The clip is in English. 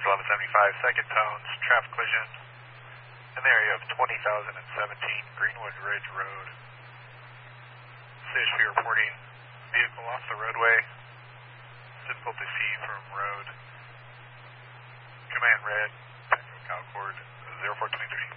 1175, second tones, traffic collision in the area of 20,017 Greenwood Ridge Road. CHP reporting vehicle off the roadway, difficult to see from road. Command red, Tango Concord, 0423.